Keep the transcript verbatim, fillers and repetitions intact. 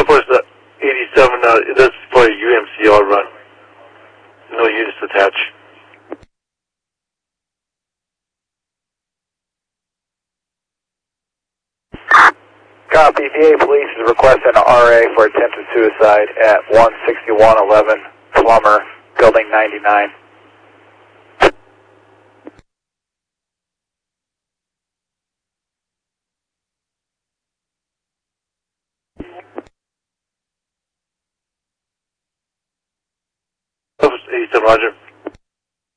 Airforce uh, eighty-seven, uh, that's for a U M C R run. No units attached. Copy. V A Police is requesting an R A for attempted suicide at one sixty-one eleven Plummer, Building ninety-nine. eighty-seven, roger.